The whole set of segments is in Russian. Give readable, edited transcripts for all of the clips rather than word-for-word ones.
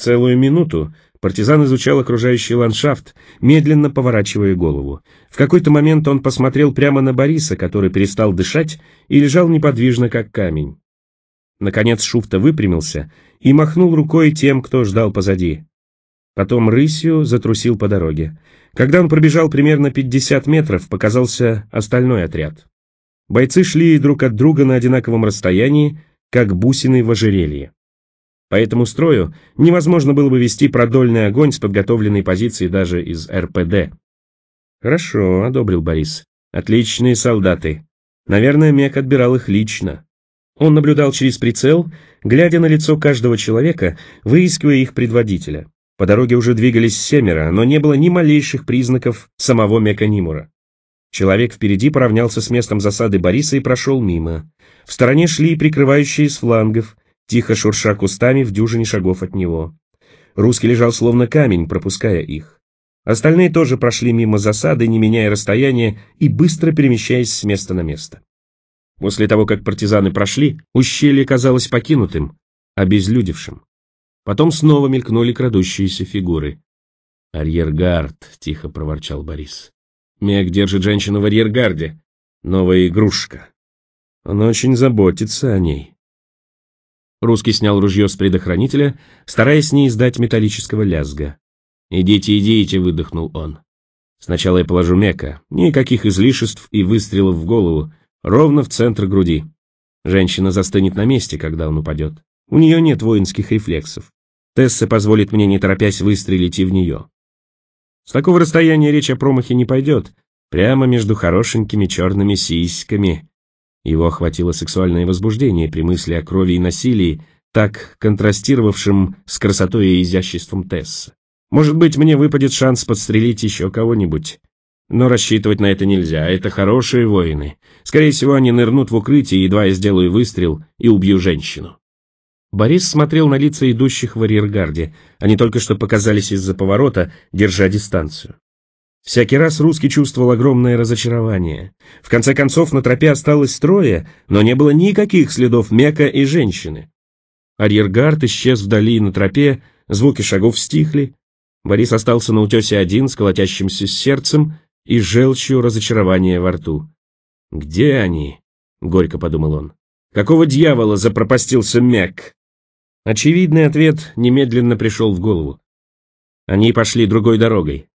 Целую минуту партизан изучал окружающий ландшафт, медленно поворачивая голову. В какой-то момент он посмотрел прямо на Бориса, который перестал дышать и лежал неподвижно, как камень. Наконец Шуфта выпрямился и махнул рукой тем, кто ждал позади. Потом рысью затрусил по дороге. Когда он пробежал примерно 50 метров, показался остальной отряд. Бойцы шли друг от друга на одинаковом расстоянии, как бусины в ожерелье. По этому строю невозможно было бы вести продольный огонь с подготовленной позиции даже из РПД. «Хорошо», — одобрил Борис. «Отличные солдаты. Наверное, Мек отбирал их лично». Он наблюдал через прицел, глядя на лицо каждого человека, выискивая их предводителя. По дороге уже двигались 7, но не было ни малейших признаков самого Мека Нимура. Человек впереди поравнялся с местом засады Бориса и прошел мимо. В стороне шли прикрывающие с флангов, тихо шурша кустами в дюжине шагов от него. Русский лежал словно камень, пропуская их. Остальные тоже прошли мимо засады, не меняя расстояния и быстро перемещаясь с места на место. После того, как партизаны прошли, ущелье казалось покинутым, обезлюдевшим. Потом снова мелькнули крадущиеся фигуры. «Арьергард», — тихо проворчал Борис. «Мек держит женщину в арьергарде. Новая игрушка. Он очень заботится о ней». Русский снял ружье с предохранителя, стараясь не издать металлического лязга. «Идите, идите», — выдохнул он. «Сначала я положу Мека. Никаких излишеств и выстрелов в голову. Ровно в центр груди. Женщина застынет на месте, когда он упадет. У нее нет воинских рефлексов. Тесса позволит мне, не торопясь, выстрелить и в нее. С такого расстояния речь о промахе не пойдет. Прямо между хорошенькими черными сиськами». Его охватило сексуальное возбуждение при мысли о крови и насилии, так контрастировавшем с красотой и изяществом Тессы. «Может быть, мне выпадет шанс подстрелить еще кого-нибудь. Но рассчитывать на это нельзя, это хорошие воины. Скорее всего, они нырнут в укрытие, едва я сделаю выстрел и убью женщину». Борис смотрел на лица идущих в арьергарде. Они только что показались из-за поворота, держа дистанцию. Всякий раз Русский чувствовал огромное разочарование. В конце концов, на тропе осталось 3, но не было никаких следов Мека и женщины. Арьергард исчез вдали на тропе, звуки шагов стихли. Борис остался на утесе один, с колотящимся сердцем и желчью разочарования во рту. «Где они?» — горько подумал он. «Какого дьявола запропастился Мек?» Очевидный ответ немедленно пришел в голову. Они пошли другой дорогой.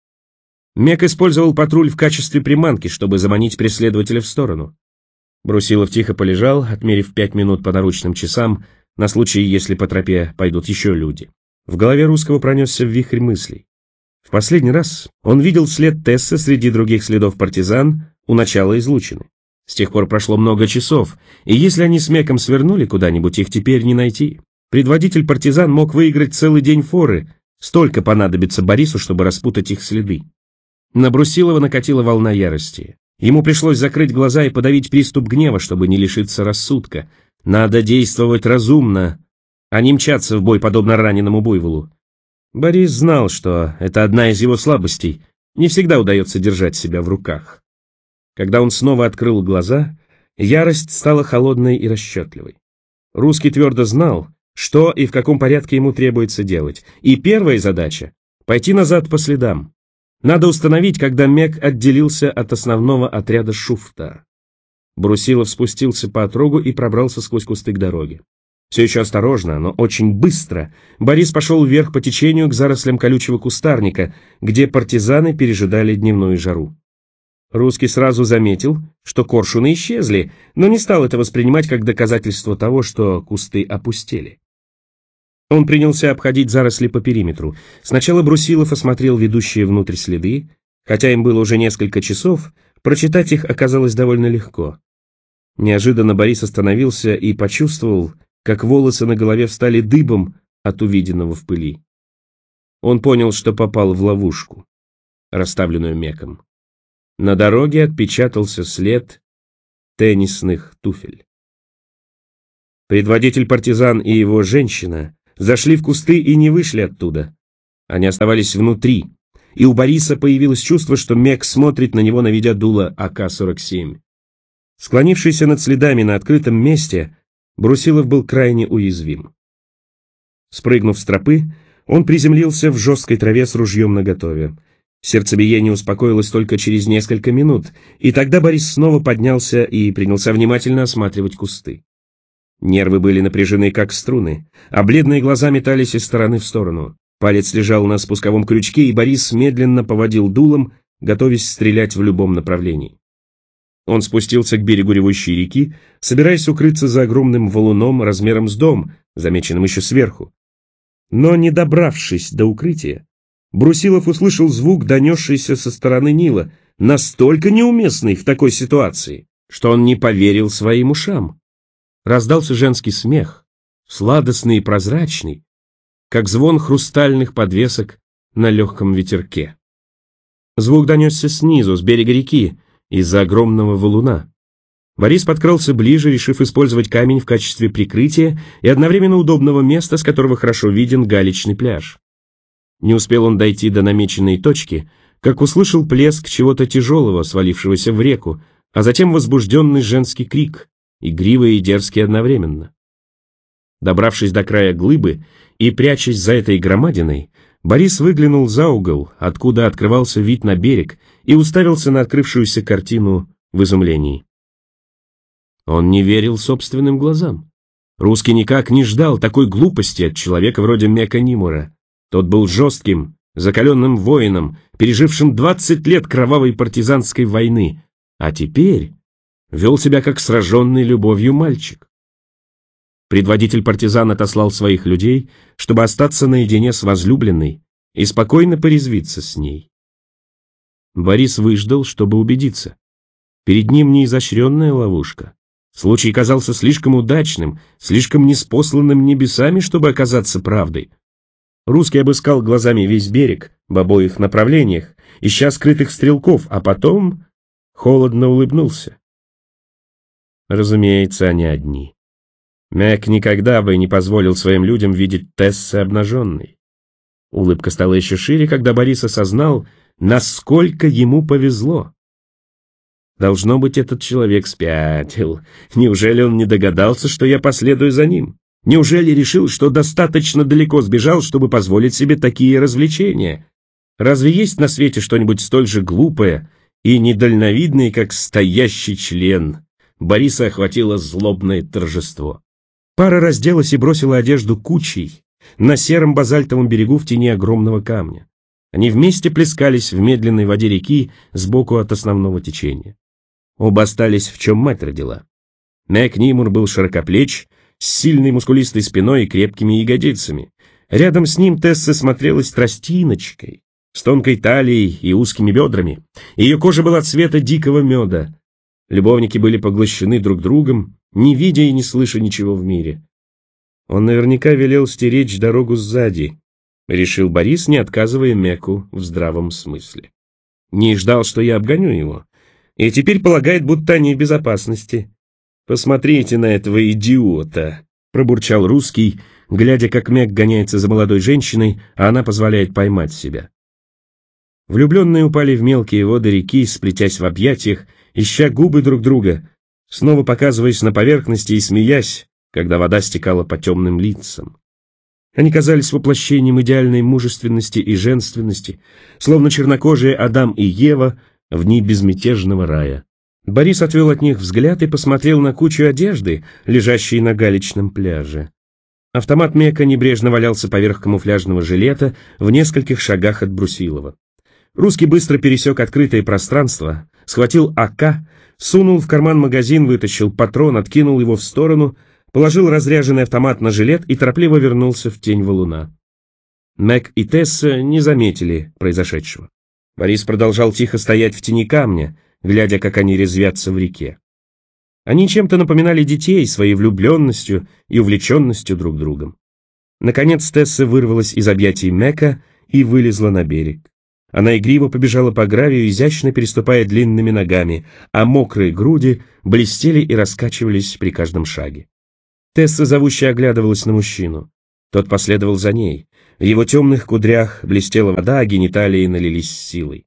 Мек использовал патруль в качестве приманки, чтобы заманить преследователя в сторону. Брусилов тихо полежал, отмерив 5 минут по наручным часам, на случай, если по тропе пойдут еще люди. В голове Русского пронесся вихрь мыслей. В последний раз он видел след Тессы среди других следов партизан у начала излучины. С тех пор прошло много часов, и если они с Меком свернули куда-нибудь, их теперь не найти. Предводитель партизан мог выиграть целый день форы, столько понадобится Борису, чтобы распутать их следы. На Брусилова накатила волна ярости. Ему пришлось закрыть глаза и подавить приступ гнева, чтобы не лишиться рассудка. Надо действовать разумно, а не мчаться в бой, подобно раненому буйволу. Борис знал, что это одна из его слабостей. Не всегда удается держать себя в руках. Когда он снова открыл глаза, ярость стала холодной и расчетливой. Русский твердо знал, что и в каком порядке ему требуется делать. И первая задача — пойти назад по следам. Надо установить, когда Мек отделился от основного отряда Шуфта. Брусилов спустился по отрогу и пробрался сквозь кусты к дороге. Все еще осторожно, но очень быстро Борис пошел вверх по течению к зарослям колючего кустарника, где партизаны пережидали дневную жару. Русский сразу заметил, что коршуны исчезли, но не стал это воспринимать как доказательство того, что кусты опустели. Он принялся обходить заросли по периметру. Сначала Брусилов осмотрел ведущие внутрь следы. Хотя им было уже несколько часов, прочитать их оказалось довольно легко. Неожиданно Борис остановился и почувствовал, как волосы на голове встали дыбом от увиденного в пыли. Он понял, что попал в ловушку, расставленную Меком. На дороге отпечатался след теннисных туфель. Предводитель партизан и его женщина зашли в кусты и не вышли оттуда. Они оставались внутри, и у Бориса появилось чувство, что Мек смотрит на него, наведя дуло АК-47. Склонившийся над следами на открытом месте, Брусилов был крайне уязвим. Спрыгнув с тропы, Он приземлился в жесткой траве с ружьем наготове. Сердцебиение успокоилось только через несколько минут, и тогда Борис снова поднялся и принялся внимательно осматривать кусты. Нервы были напряжены, как струны, а бледные глаза метались из стороны в сторону. Палец лежал на спусковом крючке, и Борис медленно поводил дулом, готовясь стрелять в любом направлении. Он спустился к берегу ревущей реки, собираясь укрыться за огромным валуном размером с дом, замеченным еще сверху. Но, не добравшись до укрытия, Брусилов услышал звук, донесшийся со стороны Нила, настолько неуместный в такой ситуации, что он не поверил своим ушам. Раздался женский смех, сладостный и прозрачный, как звон хрустальных подвесок на легком ветерке. Звук донесся снизу, с берега реки, из-за огромного валуна. Борис подкрался ближе, решив использовать камень в качестве прикрытия и одновременно удобного места, с которого хорошо виден галечный пляж. Не успел он дойти до намеченной точки, как услышал плеск чего-то тяжелого, свалившегося в реку, а затем возбужденный женский крик, игривый и дерзкий одновременно. Добравшись до края глыбы и прячась за этой громадиной, Борис выглянул за угол, откуда открывался вид на берег, и уставился на открывшуюся картину в изумлении. Он не верил собственным глазам. Русский никак не ждал такой глупости от человека вроде Мека Нимура. Тот был жестким, закаленным воином, пережившим 20 лет кровавой партизанской войны, а теперь вел себя как сраженный любовью мальчик. Предводитель партизан отослал своих людей, чтобы остаться наедине с возлюбленной и спокойно порезвиться с ней. Борис выждал, чтобы убедиться. Перед ним неизощренная ловушка. Случай казался слишком удачным, слишком ниспосланным небесами, чтобы оказаться правдой. Русский обыскал глазами весь берег, в обоих направлениях, ища скрытых стрелков, а потом холодно улыбнулся. Разумеется, они одни. Мек никогда бы не позволил своим людям видеть Тессы обнаженной. Улыбка стала еще шире, когда Борис осознал, насколько ему повезло. Должно быть, этот человек спятил. Неужели он не догадался, что я последую за ним? Неужели решил, что достаточно далеко сбежал, чтобы позволить себе такие развлечения? Разве есть на свете что-нибудь столь же глупое и недальновидное, как стоящий член? Бориса охватило злобное торжество. Пара разделась и бросила одежду кучей на сером базальтовом берегу в тени огромного камня. Они вместе плескались в медленной воде реки сбоку от основного течения. Оба остались, в чем мать родила. Мек Нимур был широкоплеч, с сильной мускулистой спиной и крепкими ягодицами. Рядом с ним Тесса смотрелась тростиночкой, с тонкой талией и узкими бедрами. Ее кожа была цвета дикого меда. Любовники были поглощены друг другом, не видя и не слыша ничего в мире. Он наверняка велел стеречь дорогу сзади, решил Борис, не отказывая Меку в здравом смысле. Не ждал, что я обгоню его, и теперь полагает, будто они в безопасности. «Посмотрите на этого идиота», — пробурчал русский, глядя, как Мек гоняется за молодой женщиной, а она позволяет поймать себя. Влюбленные упали в мелкие воды реки, сплетясь в объятиях, ища губы друг друга, снова показываясь на поверхности и смеясь, когда вода стекала по темным лицам. Они казались воплощением идеальной мужественности и женственности, словно чернокожие Адам и Ева в дни безмятежного рая. Борис отвел от них взгляд и посмотрел на кучу одежды, лежащей на галечном пляже. Автомат Мека небрежно валялся поверх камуфляжного жилета в нескольких шагах от Брусилова. Русский быстро пересек открытое пространство, схватил АК, сунул в карман магазин, вытащил патрон, откинул его в сторону, положил разряженный автомат на жилет и торопливо вернулся в тень валуна. Мек и Тесса не заметили произошедшего. Борис продолжал тихо стоять в тени камня, глядя, как они резвятся в реке. Они чем-то напоминали детей своей влюбленностью и увлеченностью друг другом. Наконец Тесса вырвалась из объятий Мека и вылезла на берег. Она игриво побежала по гравию, изящно переступая длинными ногами, а мокрые груди блестели и раскачивались при каждом шаге. Тесса зовуще оглядывалась на мужчину. Тот последовал за ней. В его темных кудрях блестела вода, а гениталии налились силой.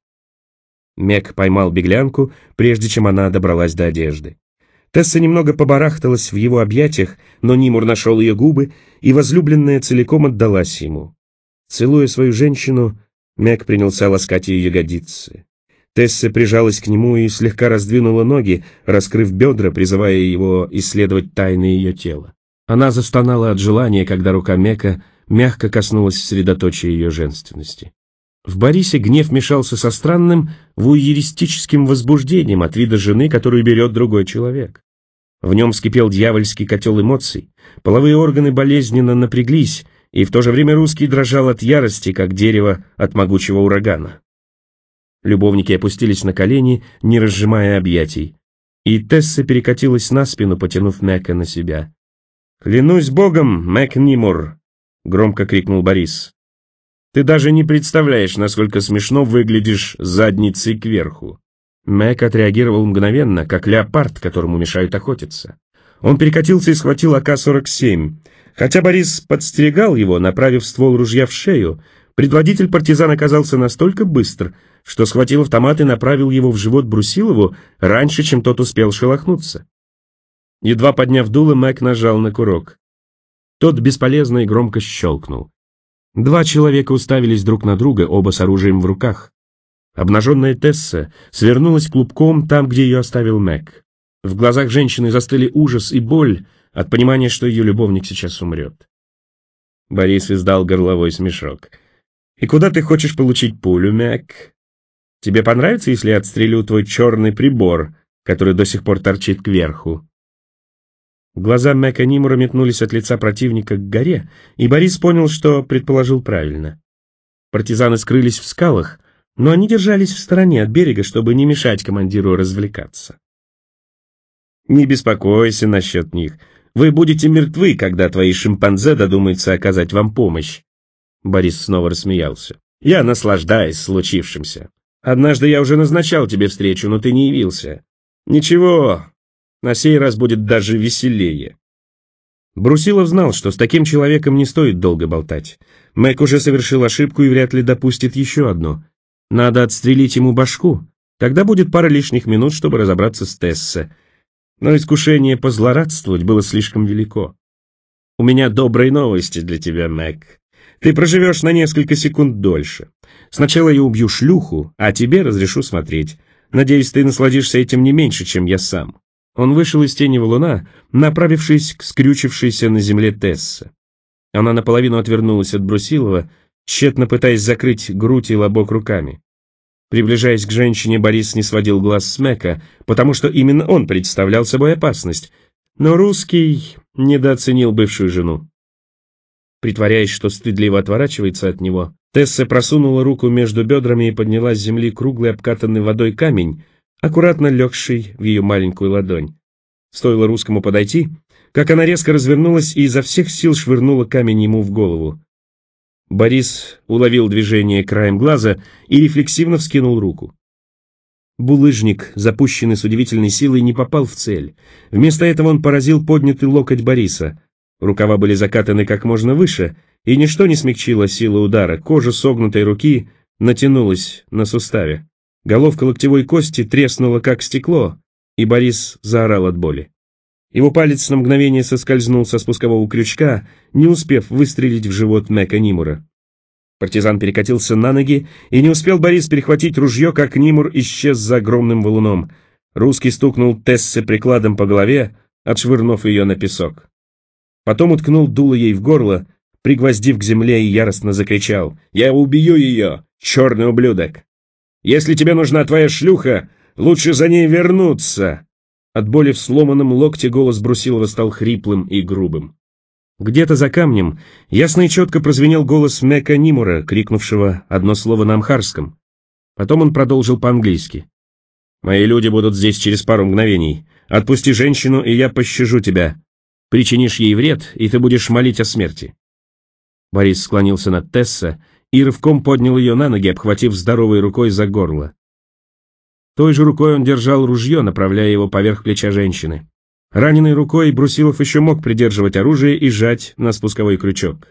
Мек поймал беглянку, прежде чем она добралась до одежды. Тесса немного побарахталась в его объятиях, но Нимур нашел ее губы, и возлюбленная целиком отдалась ему. Целуя свою женщину, Мэг принялся ласкать ее ягодицы. Тесса прижалась к нему и слегка раздвинула ноги, раскрыв бедра, призывая его исследовать тайны ее тела. Она застонала от желания, когда рука Мэка мягко коснулась средоточия ее женственности. В Борисе гнев мешался со странным вуйеристическим возбуждением от вида жены, которую берет другой человек. В нем вскипел дьявольский котел эмоций, половые органы болезненно напряглись, и в то же время русский дрожал от ярости, как дерево от могучего урагана. Любовники опустились на колени, не разжимая объятий, и Тесса перекатилась на спину, потянув Мэка на себя. «Клянусь богом, Мэг Нимур!» — громко крикнул Борис. «Ты даже не представляешь, насколько смешно выглядишь задницей кверху». Мэг отреагировал мгновенно, как леопард, которому мешают охотиться. Он перекатился и схватил АК-47. Хотя Борис подстерегал его, направив ствол ружья в шею, предводитель партизан оказался настолько быстр, что схватил автомат и направил его в живот Брусилову раньше, чем тот успел шелохнуться. Едва подняв дуло, Мэг нажал на курок. Тот бесполезно и громко щелкнул. Два человека уставились друг на друга, оба с оружием в руках. Обнаженная Тесса свернулась клубком там, где ее оставил Мэг. В глазах женщины застыли ужас и боль от понимания, что ее любовник сейчас умрет. Борис издал горловой смешок. «И куда ты хочешь получить пулю, Мэг? Тебе понравится, если я отстрелю твой черный прибор, который до сих пор торчит кверху?» Глаза Мэка Нимура метнулись от лица противника к горе, и Борис понял, что предположил правильно. Партизаны скрылись в скалах, но они держались в стороне от берега, чтобы не мешать командиру развлекаться. «Не беспокойся насчет них. Вы будете мертвы, когда твои шимпанзе додумаются оказать вам помощь». Борис снова рассмеялся. «Я наслаждаюсь случившимся. Однажды я уже назначал тебе встречу, но ты не явился. Ничего, на сей раз будет даже веселее». Брусилов знал, что с таким человеком не стоит долго болтать. Мэг уже совершил ошибку и вряд ли допустит еще одну. Надо отстрелить ему башку, тогда будет пара лишних минут, чтобы разобраться с Тессе. Но искушение позлорадствовать было слишком велико. «У меня добрые новости для тебя, Мэг. Ты проживешь на несколько секунд дольше. Сначала я убью шлюху, а тебе разрешу смотреть. Надеюсь, ты насладишься этим не меньше, чем я сам». Он вышел из тени валуна, направившись к скрючившейся на земле Тессе. Она наполовину отвернулась от Брусилова, тщетно пытаясь закрыть грудь и лобок руками. Приближаясь к женщине, Борис не сводил глаз с Мэка, потому что именно он представлял собой опасность, но русский недооценил бывшую жену. Притворяясь, что стыдливо отворачивается от него, Тесса просунула руку между бедрами и подняла с земли круглый обкатанный водой камень, аккуратно легший в ее маленькую ладонь. Стоило русскому подойти, как она резко развернулась и изо всех сил швырнула камень ему в голову. Борис уловил движение краем глаза и рефлексивно вскинул руку. Булыжник, запущенный с удивительной силой, не попал в цель. Вместо этого он поразил поднятый локоть Бориса. Рукава были закатаны как можно выше, и ничто не смягчило силы удара. Кожа согнутой руки натянулась на суставе. Головка локтевой кости треснула как стекло, и Борис заорал от боли. Его палец на мгновение соскользнул со спускового крючка, не успев выстрелить в живот Мэка Нимура. Партизан перекатился на ноги, и не успел Борис перехватить ружье, как Нимур исчез за огромным валуном. Русский стукнул Тессе прикладом по голове, отшвырнув ее на песок. Потом уткнул дуло ей в горло, пригвоздив к земле, и яростно закричал: «Я убью ее, черный ублюдок! Если тебе нужна твоя шлюха, лучше за ней вернуться!» От боли в сломанном локте голос Брусилова стал хриплым и грубым. Где-то за камнем ясно и четко прозвенел голос Мэка Нимура, крикнувшего одно слово на амхарском. Потом он продолжил по-английски. «Мои люди будут здесь через пару мгновений. Отпусти женщину, и я пощажу тебя. Причинишь ей вред, и ты будешь молить о смерти». Борис склонился над Тесса и рывком поднял ее на ноги, обхватив здоровой рукой за горло. Той же рукой он держал ружье, направляя его поверх плеча женщины. Раненой рукой Брусилов еще мог придерживать оружие и жать на спусковой крючок.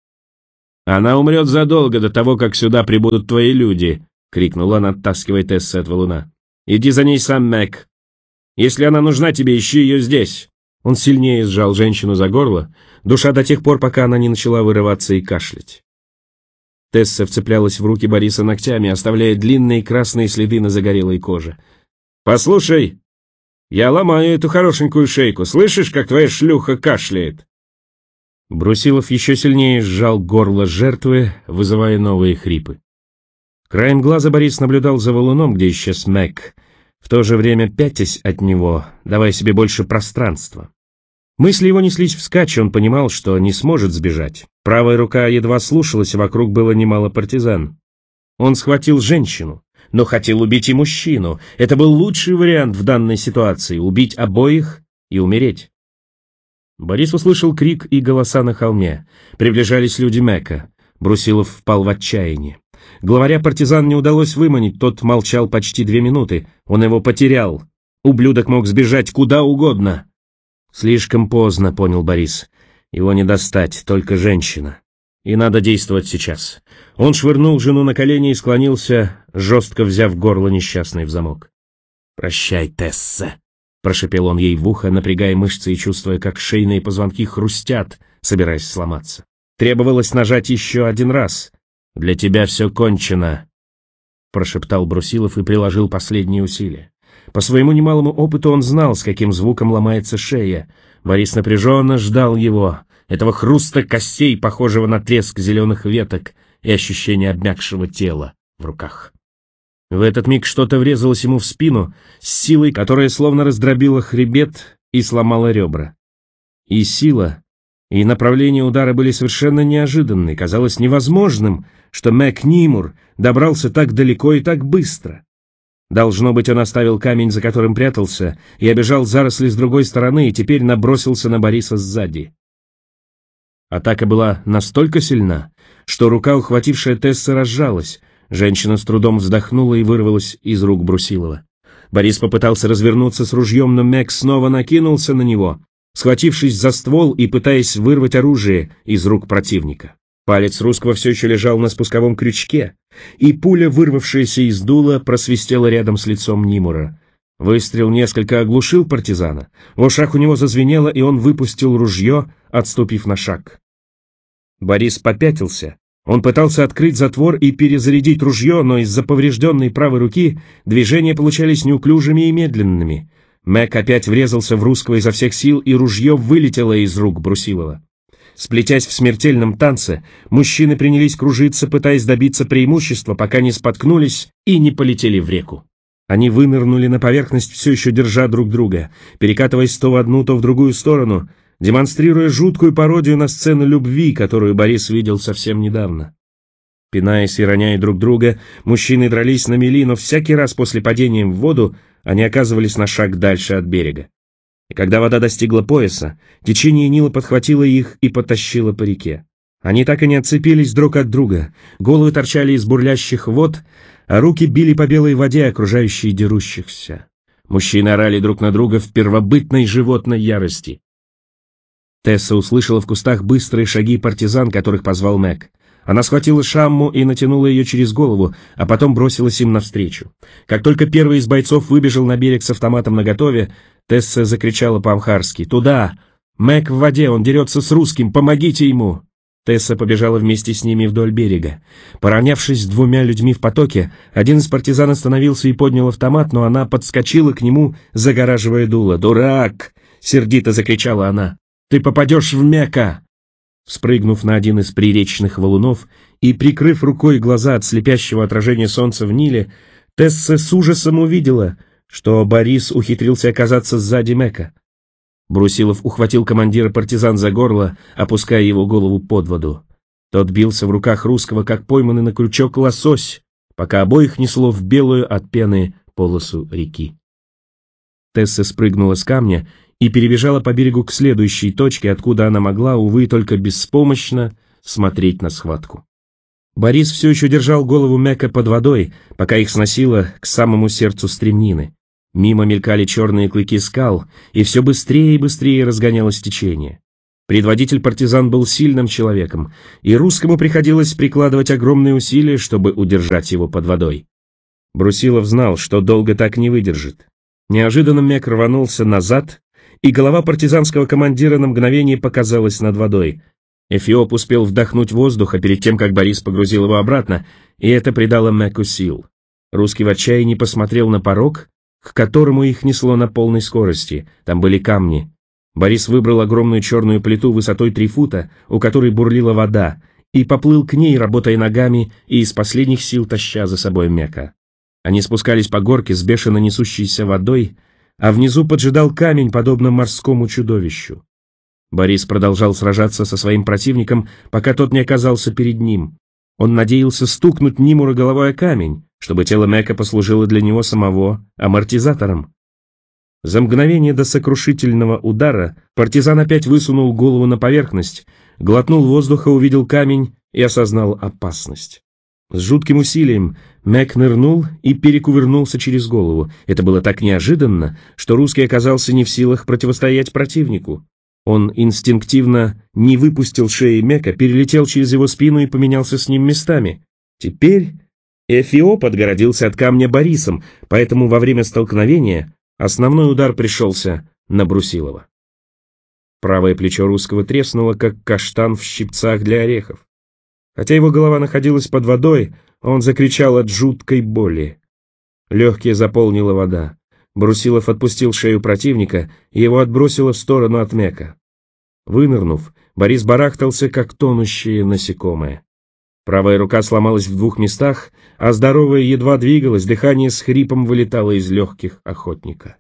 «Она умрет задолго до того, как сюда прибудут твои люди», — крикнул он, оттаскивая Тесса от валуна. «Иди за ней сам, Мэг. Если она нужна тебе, ищи ее здесь». Он сильнее сжал женщину за горло, душа до тех пор, пока она не начала вырываться и кашлять. Тесса вцеплялась в руки Бориса ногтями, оставляя длинные красные следы на загорелой коже. «Послушай, я ломаю эту хорошенькую шейку. Слышишь, как твоя шлюха кашляет?» Брусилов еще сильнее сжал горло жертвы, вызывая новые хрипы. Краем глаза Борис наблюдал за валуном, где исчез Мэг, в то же время пятясь от него, давая себе больше пространства. Мысли его неслись вскачь, он понимал, что не сможет сбежать. Правая рука едва слушалась, вокруг было немало партизан. Он схватил женщину, но хотел убить и мужчину. Это был лучший вариант в данной ситуации — убить обоих и умереть. Борис услышал крик и голоса на холме. Приближались люди Мэка. Брусилов впал в отчаяние. Главаря партизан не удалось выманить, тот молчал почти 2 минуты. Он его потерял. Ублюдок мог сбежать куда угодно. Слишком поздно, понял Борис. Его не достать, только женщина. И надо действовать сейчас. Он швырнул жену на колени и склонился, жестко взяв горло несчастной в замок. «Прощай, Тесса», — прошепел он ей в ухо, напрягая мышцы и чувствуя, как шейные позвонки хрустят, собираясь сломаться. Требовалось нажать еще 1 раз. «Для тебя все кончено», — прошептал Брусилов и приложил последние усилия. По своему немалому опыту он знал, с каким звуком ломается шея. Борис напряженно ждал его, этого хруста костей, похожего на треск зеленых веток, и ощущение обмякшего тела в руках. В этот миг что-то врезалось ему в спину с силой, которая словно раздробила хребет и сломала ребра. И сила, и направление удара были совершенно неожиданны. Казалось невозможным, что Мэг Нимур добрался так далеко и так быстро. Должно быть, он оставил камень, за которым прятался, и обежал заросли с другой стороны, и теперь набросился на Бориса сзади. Атака была настолько сильна, что рука, ухватившая Тесса, разжалась. Женщина с трудом вздохнула и вырвалась из рук Брусилова. Борис попытался развернуться с ружьем, но Мэг снова накинулся на него, схватившись за ствол и пытаясь вырвать оружие из рук противника. Палец русского все еще лежал на спусковом крючке, и пуля, вырвавшаяся из дула, просвистела рядом с лицом Нимура. Выстрел несколько оглушил партизана, в ушах у него зазвенело, и он выпустил ружье, отступив на шаг. Борис попятился. Он пытался открыть затвор и перезарядить ружье, но из-за поврежденной правой руки движения получались неуклюжими и медленными. Мэг опять врезался в русского изо всех сил, и ружье вылетело из рук Брусилова. Сплетясь в смертельном танце, мужчины принялись кружиться, пытаясь добиться преимущества, пока не споткнулись и не полетели в реку. Они вынырнули на поверхность, все еще держа друг друга, перекатываясь то в одну, то в другую сторону, демонстрируя жуткую пародию на сцену любви, которую Борис видел совсем недавно. Пинаясь и роняя друг друга, мужчины дрались на мели, но всякий раз после падения в воду они оказывались на шаг дальше от берега. И когда вода достигла пояса, течение Нила подхватило их и потащило по реке. Они так и не отцепились друг от друга, головы торчали из бурлящих вод, а руки били по белой воде, окружающей дерущихся. Мужчины орали друг на друга в первобытной животной ярости. Тесса услышала в кустах быстрые шаги партизан, которых позвал Мэг. Она схватила шамму и натянула ее через голову, а потом бросилась им навстречу. Как только первый из бойцов выбежал на берег с автоматом наготове, Тесса закричала по-амхарски: «Туда! Мэг в воде, он дерется с русским, помогите ему!» Тесса побежала вместе с ними вдоль берега. Поравнявшись с 2 людьми в потоке, один из партизан остановился и поднял автомат, но она подскочила к нему, загораживая дуло. «Дурак!» — сердито закричала она. «Ты попадешь в Мека!» Спрыгнув на один из приречных валунов и прикрыв рукой глаза от слепящего отражения солнца в Ниле, Тесса с ужасом увидела, что Борис ухитрился оказаться сзади Мека. Брусилов ухватил командира партизан за горло, опуская его голову под воду. Тот бился в руках русского, как пойманный на крючок лосось, пока обоих несло в белую от пены полосу реки. Тесса спрыгнула с камня и перебежала по берегу к следующей точке, откуда она могла, увы, только беспомощно смотреть на схватку. Борис все еще держал голову Мека под водой, пока их сносило к самому сердцу стремнины. Мимо мелькали черные клыки скал, и все быстрее и быстрее разгонялось течение. Предводитель партизан был сильным человеком, и русскому приходилось прикладывать огромные усилия, чтобы удержать его под водой. Брусилов знал, что долго так не выдержит. Неожиданно Мек рванулся назад, и голова партизанского командира на мгновение показалась над водой. Эфиоп успел вдохнуть воздуха перед тем, как Борис погрузил его обратно, и это придало Мэку сил. Русский в отчаянии посмотрел на порог, к которому их несло на полной скорости. Там были камни. Борис выбрал огромную черную плиту высотой 3 фута, у которой бурлила вода, и поплыл к ней, работая ногами и из последних сил таща за собой Мека. Они спускались по горке с бешено несущейся водой, а внизу поджидал камень, подобно морскому чудовищу. Борис продолжал сражаться со своим противником, пока тот не оказался перед ним. Он надеялся стукнуть Нимура головой о камень, чтобы тело Мека послужило для него самого амортизатором. За мгновение до сокрушительного удара партизан опять высунул голову на поверхность, глотнул воздуха, увидел камень и осознал опасность. С жутким усилием Мек нырнул и перекувырнулся через голову. Это было так неожиданно, что русский оказался не в силах противостоять противнику. Он инстинктивно не выпустил шеи Мека, перелетел через его спину и поменялся с ним местами. Теперь Эфиоп отгородился от камня Борисом, поэтому во время столкновения основной удар пришелся на Брусилова. Правое плечо русского треснуло, как каштан в щипцах для орехов. Хотя его голова находилась под водой, он закричал от жуткой боли. Легкие заполнила вода. Брусилов отпустил шею противника, и его отбросило в сторону от Мека. Вынырнув, Борис барахтался, как тонущее насекомое. Правая рука сломалась в 2 местах, а здоровая едва двигалась, дыхание с хрипом вылетало из легких охотника.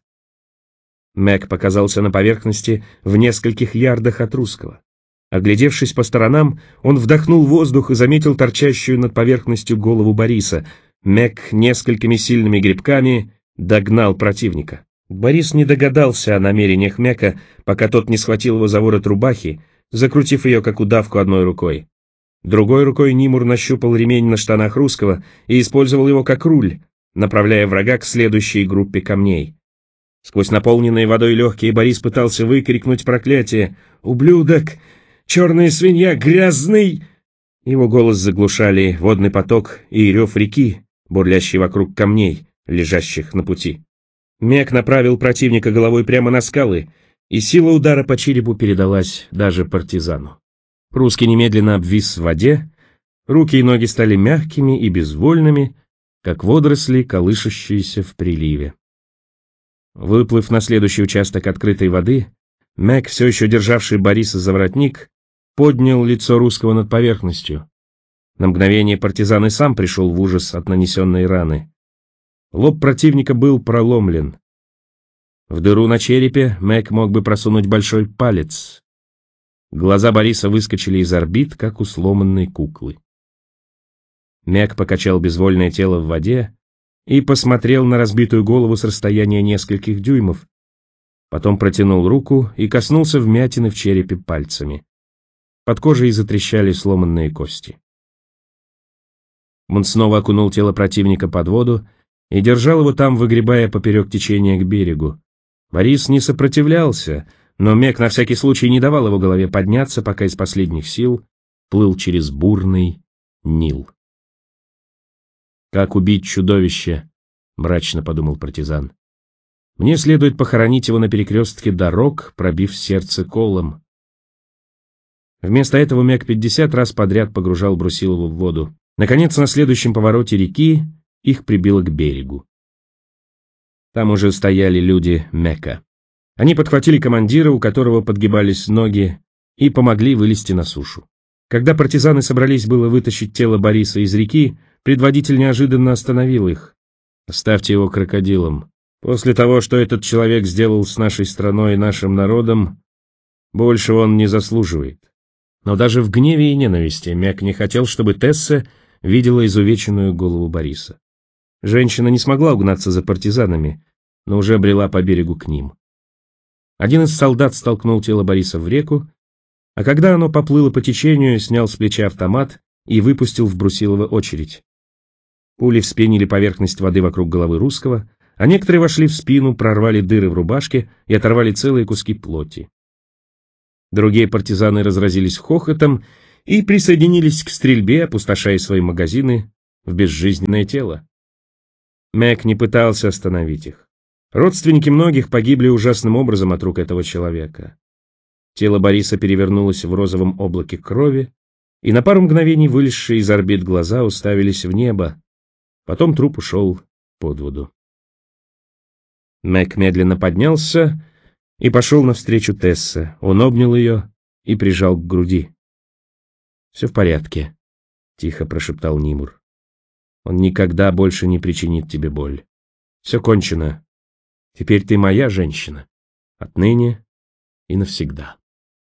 Мек показался на поверхности в нескольких ярдах от русского. Оглядевшись по сторонам, он вдохнул воздух и заметил торчащую над поверхностью голову Бориса. Мек несколькими сильными грибками догнал противника. Борис не догадался о намерениях Мека, пока тот не схватил его за ворот рубахи, закрутив ее как удавку одной рукой. Другой рукой Нимур нащупал ремень на штанах русского и использовал его как руль, направляя врага к следующей группе камней. Сквозь наполненные водой легкие Борис пытался выкрикнуть проклятие: «Ублюдок! Черная свинья! Грязный!» Его голос заглушали водный поток и рев реки, бурлящий вокруг камней, лежащих на пути. Мек направил противника головой прямо на скалы, и сила удара по черепу передалась даже партизану. Русский немедленно обвис в воде, руки и ноги стали мягкими и безвольными, как водоросли, колышущиеся в приливе. Выплыв на следующий участок открытой воды, Мек, все еще державший Бориса за воротник, поднял лицо русского над поверхностью. На мгновение партизан и сам пришел в ужас от нанесенной раны. Лоб противника был проломлен. В дыру на черепе Мек мог бы просунуть большой палец. Глаза Бориса выскочили из орбит, как у сломанной куклы. Мек покачал безвольное тело в воде и посмотрел на разбитую голову с расстояния нескольких дюймов. Потом протянул руку и коснулся вмятины в черепе пальцами. Под кожей затрещали сломанные кости. Он снова окунул тело противника под воду и держал его там, выгребая поперек течения к берегу. Борис не сопротивлялся, но Мек на всякий случай не давал его голове подняться, пока из последних сил плыл через бурный Нил. «Как убить чудовище?» — мрачно подумал партизан. «Мне следует похоронить его на перекрестке дорог, пробив сердце колом». Вместо этого Мек 50 раз подряд погружал Брусилову в воду. Наконец, на следующем повороте реки их прибило к берегу. Там уже стояли люди Мека. Они подхватили командира, у которого подгибались ноги, и помогли вылезти на сушу. Когда партизаны собрались было вытащить тело Бориса из реки, предводитель неожиданно остановил их. «Оставьте его крокодилом. После того, что этот человек сделал с нашей страной и нашим народом, большего он не заслуживает». Но даже в гневе и ненависти Мек не хотел, чтобы Тесса видела изувеченную голову Бориса. Женщина не смогла угнаться за партизанами, но уже брела по берегу к ним. Один из солдат столкнул тело Бориса в реку, а когда оно поплыло по течению, снял с плеча автомат и выпустил в Брусилова очередь. Пули вспенили поверхность воды вокруг головы русского, а некоторые вошли в спину, прорвали дыры в рубашке и оторвали целые куски плоти. Другие партизаны разразились хохотом и присоединились к стрельбе, опустошая свои магазины в безжизненное тело. Мек не пытался остановить их. Родственники многих погибли ужасным образом от рук этого человека. Тело Бориса перевернулось в розовом облаке крови, и на пару мгновений вылезшие из орбит глаза уставились в небо. Потом труп ушел под воду. Мэг медленно поднялся и пошел навстречу Тессе. Он обнял ее и прижал к груди. «Все в порядке», — тихо прошептал Нимур. «Он никогда больше не причинит тебе боль. Все кончено. Теперь ты моя женщина. Отныне и навсегда».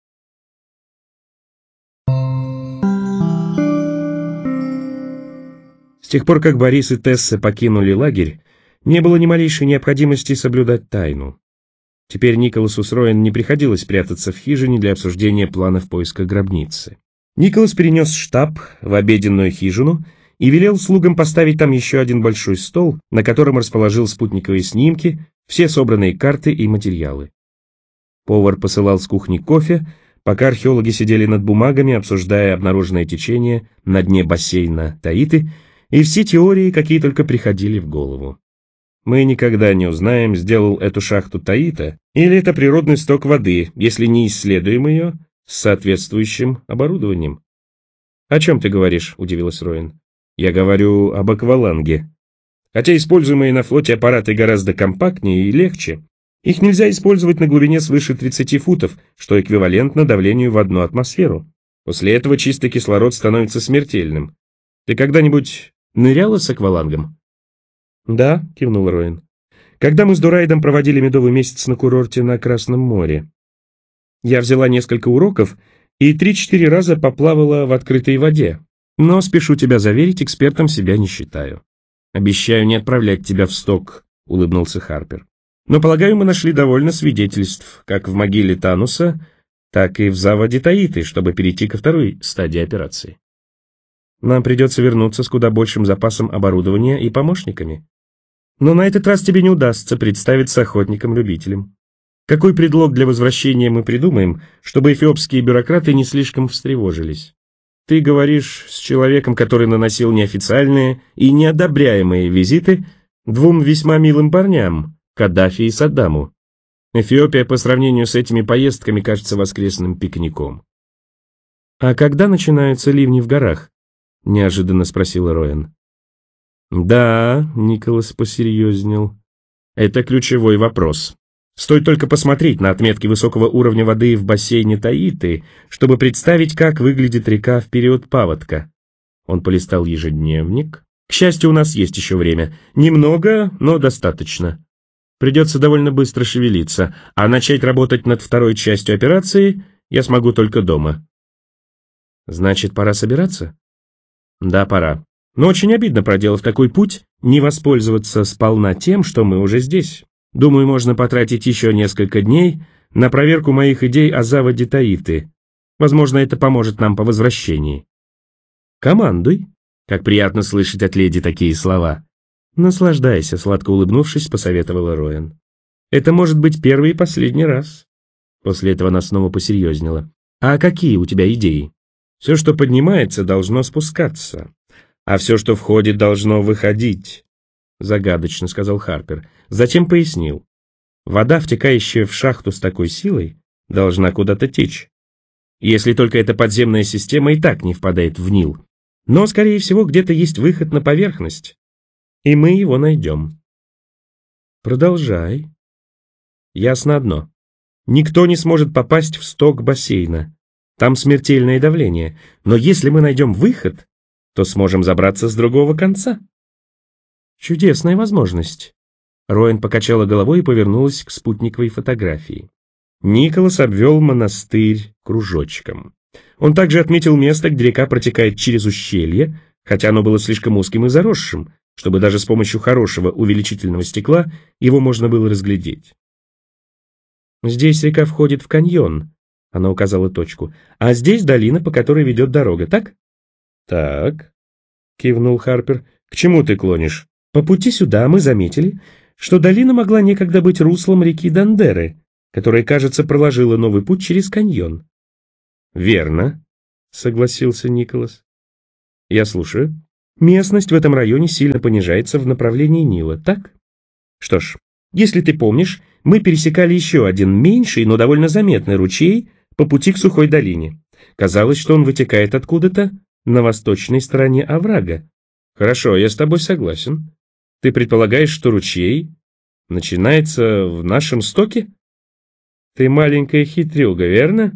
С тех пор, как Борис и Тесса покинули лагерь, не было ни малейшей необходимости соблюдать тайну. Теперь Николасу с Роэн не приходилось прятаться в хижине для обсуждения планов поиска гробницы. Николас перенес штаб в обеденную хижину и велел слугам поставить там еще один большой стол, на котором расположил спутниковые снимки, все собранные карты и материалы. Повар посылал с кухни кофе, пока археологи сидели над бумагами, обсуждая обнаруженное течение на дне бассейна Таиты и все теории, какие только приходили в голову. Мы никогда не узнаем, сделал эту шахту Таита, или это природный сток воды, если не исследуем ее с соответствующим оборудованием. «О чем ты говоришь?» – удивилась Роэн. «Я говорю об акваланге. Хотя используемые на флоте аппараты гораздо компактнее и легче, их нельзя использовать на глубине свыше 30 футов, что эквивалентно давлению в 1 атмосферу. После этого чистый кислород становится смертельным. Ты когда-нибудь ныряла с аквалангом?» «Да», — кивнул Роэн. «Когда мы с Дурайдом проводили медовый месяц на курорте на Красном море. Я взяла несколько уроков и 3-4 раза поплавала в открытой воде. Но, спешу тебя заверить, экспертом себя не считаю. Обещаю не отправлять тебя в сток», — улыбнулся Харпер. «Но, полагаю, мы нашли довольно свидетельств, как в могиле Тануса, так и в заводе Таиты, чтобы перейти ко второй стадии операции. Нам придется вернуться с куда большим запасом оборудования и помощниками. Но на этот раз тебе не удастся представиться охотником-любителем. Какой предлог для возвращения мы придумаем, чтобы эфиопские бюрократы не слишком встревожились? Ты говоришь с человеком, который наносил неофициальные и неодобряемые визиты двум весьма милым парням, Каддафи и Саддаму. Эфиопия по сравнению с этими поездками кажется воскресным пикником». «А когда начинаются ливни в горах?» — неожиданно спросила Роэн. «Да», — Николас посерьезнел, — «это ключевой вопрос. Стоит только посмотреть на отметки высокого уровня воды в бассейне Таиты, чтобы представить, как выглядит река в период паводка». Он полистал ежедневник. «К счастью, у нас есть еще время. Немного, но достаточно. Придется довольно быстро шевелиться, а начать работать над второй частью операции я смогу только дома». «Значит, пора собираться?» «Да, пора. Но очень обидно, проделав такой путь, не воспользоваться сполна тем, что мы уже здесь. Думаю, можно потратить еще несколько дней на проверку моих идей о заводе Таиты. Возможно, это поможет нам по возвращении». «Командуй». Как приятно слышать от леди такие слова. «Наслаждайся», — сладко улыбнувшись, посоветовала Роэн. «Это может быть первый и последний раз». После этого она снова посерьезнела. «А какие у тебя идеи?» «Все, что поднимается, должно спускаться, а все, что входит, должно выходить», — загадочно сказал Харпер. Затем пояснил. «Вода, втекающая в шахту с такой силой, должна куда-то течь. Если только эта подземная система и так не впадает в Нил. Но, скорее всего, где-то есть выход на поверхность, и мы его найдем». «Продолжай». «Ясно одно. Никто не сможет попасть в сток бассейна. Там смертельное давление, но если мы найдем выход, то сможем забраться с другого конца». «Чудесная возможность». Роэн покачала головой и повернулась к спутниковой фотографии. Николас обвел монастырь кружочком. Он также отметил место, где река протекает через ущелье, хотя оно было слишком узким и заросшим, чтобы даже с помощью хорошего увеличительного стекла его можно было разглядеть. «Здесь река входит в каньон», — она указала точку, «а здесь долина, по которой ведет дорога, так?» «Так», — кивнул Харпер, — «к чему ты клонишь?» «По пути сюда мы заметили, что долина могла некогда быть руслом реки Дандеры, которая, кажется, проложила новый путь через каньон». «Верно», — согласился Николас. «Я слушаю». «Местность в этом районе сильно понижается в направлении Нила, так? Что ж, если ты помнишь, мы пересекали еще один меньший, но довольно заметный ручей по пути к сухой долине. Казалось, что он вытекает откуда-то на восточной стороне оврага. Хорошо, я с тобой согласен. Ты предполагаешь, что ручей начинается в нашем стоке? Ты маленькая хитрюга, верно?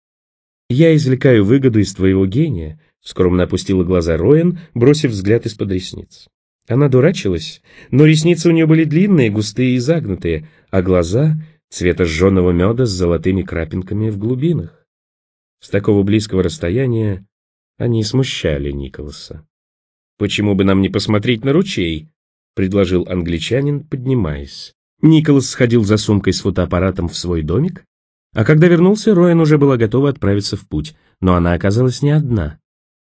Я извлекаю выгоду из твоего гения, скромно опустила глаза Роэн, бросив взгляд из-под ресниц. Она дурачилась, но ресницы у нее были длинные, густые и загнутые, а глаза цвета жженого меда с золотыми крапинками в глубинах. С такого близкого расстояния они смущали Николаса. «Почему бы нам не посмотреть на ручей?» — предложил англичанин, поднимаясь. Николас сходил за сумкой с фотоаппаратом в свой домик, а когда вернулся, Роэн уже была готова отправиться в путь, но она оказалась не одна.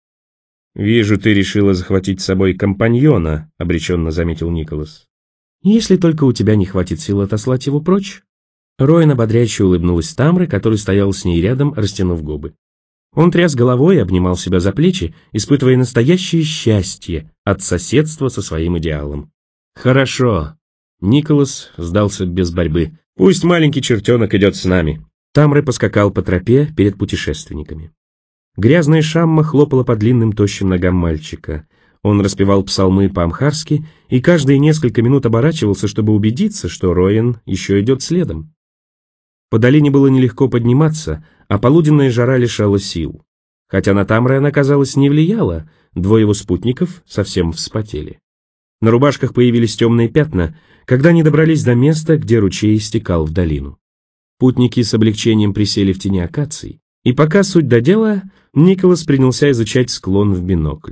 «Вижу, ты решила захватить с собой компаньона», — обреченно заметил Николас. «Если только у тебя не хватит сил отослать его прочь». Роэн ободряюще улыбнулась Тамре, который стоял с ней рядом, растянув губы. Он тряс головой и обнимал себя за плечи, испытывая настоящее счастье от соседства со своим идеалом. «Хорошо». Николас сдался без борьбы. «Пусть маленький чертенок идет с нами». Тамре поскакал по тропе перед путешественниками. Грязная шамма хлопала по длинным тощим ногам мальчика. Он распевал псалмы по-амхарски и каждые несколько минут оборачивался, чтобы убедиться, что Роэн еще идет следом. По долине было нелегко подниматься, а полуденная жара лишала сил. Хотя на Тамре она, казалось, не влияла, двое его спутников совсем вспотели. На рубашках появились темные пятна, когда они добрались до места, где ручей стекал в долину. Путники с облегчением присели в тени акаций, и пока суть до дела, Николас принялся изучать склон в бинокль.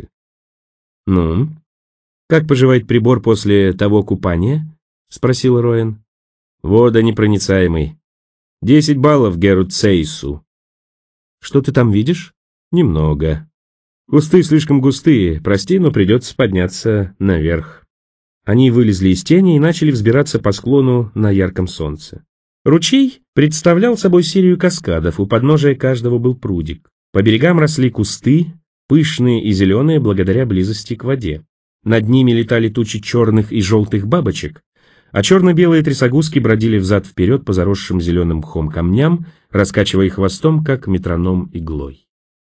«Ну, как поживает прибор после того купания?» — спросил Роэн. «Водонепроницаемый. 10 баллов Геру Цейсу». «Что ты там видишь?» «Немного. Кусты слишком густые, прости, но придется подняться наверх». Они вылезли из тени и начали взбираться по склону на ярком солнце. Ручей представлял собой серию каскадов, у подножия каждого был прудик. По берегам росли кусты, пышные и зеленые благодаря близости к воде. Над ними летали тучи черных и желтых бабочек, а черно-белые трясогузки бродили взад-вперед по заросшим зеленым мхом камням, раскачивая хвостом, как метроном иглой.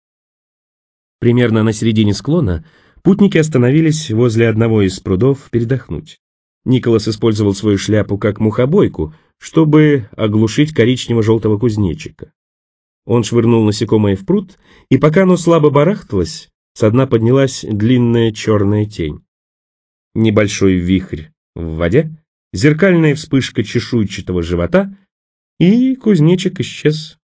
Примерно на середине склона путники остановились возле одного из прудов передохнуть. Николас использовал свою шляпу как мухобойку, чтобы оглушить коричнево-желтого кузнечика. Он швырнул насекомое в пруд, и пока оно слабо барахталось, со дна поднялась длинная черная тень. Небольшой вихрь в воде, зеркальная вспышка чешуйчатого живота, и кузнечик исчез.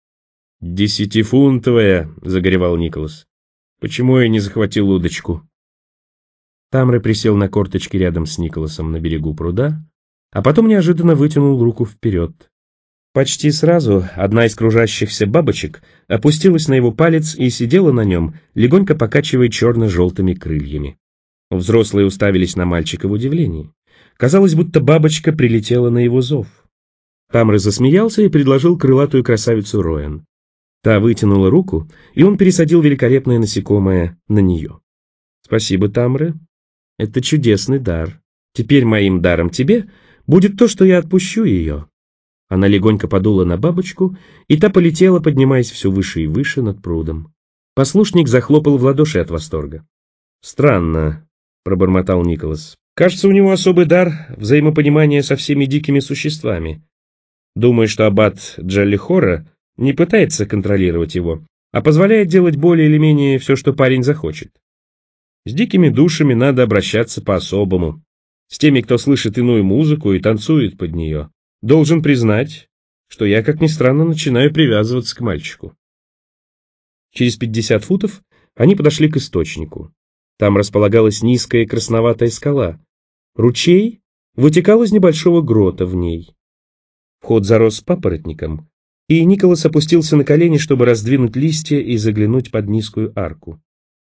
«10-фунтовая», — загоревал Николас. «Почему я не захватил удочку?» Тамре присел на корточки рядом с Николасом на берегу пруда, а потом неожиданно вытянул руку вперед. Почти сразу одна из кружащихся бабочек опустилась на его палец и сидела на нем, легонько покачивая черно-желтыми крыльями. Взрослые уставились на мальчика в удивлении. Казалось, будто бабочка прилетела на его зов. Тамре засмеялся и предложил крылатую красавицу Роэн. Та вытянула руку, и он пересадил великолепное насекомое на нее. «Спасибо, Тамре. Это чудесный дар. Теперь моим даром тебе будет то, что я отпущу ее». Она легонько подула на бабочку, и та полетела, поднимаясь все выше и выше над прудом. Послушник захлопал в ладоши от восторга. «Странно», — пробормотал Николас. «Кажется, у него особый дар взаимопонимания со всеми дикими существами. Думаю, что аббат Джаллихора не пытается контролировать его, а позволяет делать более или менее все, что парень захочет. С дикими душами надо обращаться по-особому. С теми, кто слышит иную музыку и танцует под нее. Должен признать, что я, как ни странно, начинаю привязываться к мальчику». Через 50 футов они подошли к источнику. Там располагалась низкая красноватая скала. Ручей вытекал из небольшого грота в ней. Вход зарос папоротником, и Николас опустился на колени, чтобы раздвинуть листья и заглянуть под низкую арку.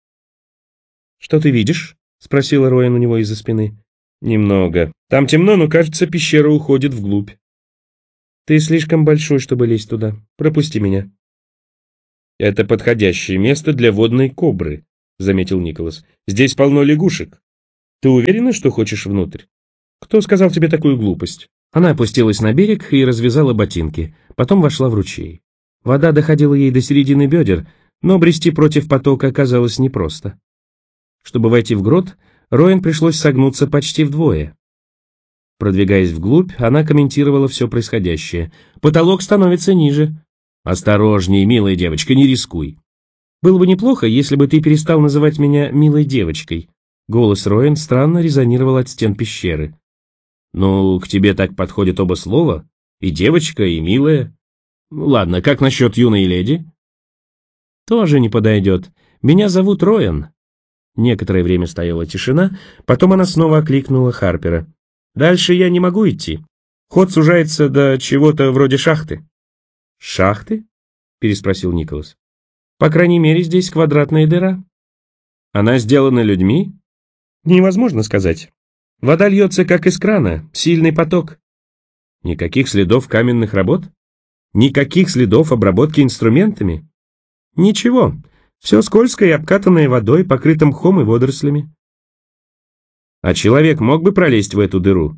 «Что ты видишь?» — спросила Роэн у него из-за спины. «Немного. Там темно, но, кажется, пещера уходит вглубь». «Ты слишком большой, чтобы лезть туда. Пропусти меня». «Это подходящее место для водной кобры», — заметил Николас. «Здесь полно лягушек. Ты уверена, что хочешь внутрь?» «Кто сказал тебе такую глупость?» Она опустилась на берег и развязала ботинки, потом вошла в ручей. Вода доходила ей до середины бедер, но брести против потока оказалось непросто. Чтобы войти в грот, Роэн пришлось согнуться почти вдвое. Продвигаясь вглубь, она комментировала все происходящее. «Потолок становится ниже». «Осторожней, милая девочка, не рискуй». «Было бы неплохо, если бы ты перестал называть меня милой девочкой». Голос Роэн странно резонировал от стен пещеры. «Ну, к тебе так подходят оба слова? И девочка, и милая. Ладно, как насчет юной леди?» «Тоже не подойдет. Меня зовут Роэн». Некоторое время стояла тишина, потом она снова окликнула Харпера. «Дальше я не могу идти. Ход сужается до чего-то вроде шахты». «Шахты?» — переспросил Николас. «По крайней мере, здесь квадратная дыра». «Она сделана людьми?» «Невозможно сказать. Вода льется как из крана, сильный поток». «Никаких следов каменных работ? Никаких следов обработки инструментами?» «Ничего. Все скользкое и обкатанное водой, покрыто мхом и водорослями». «А человек мог бы пролезть в эту дыру?»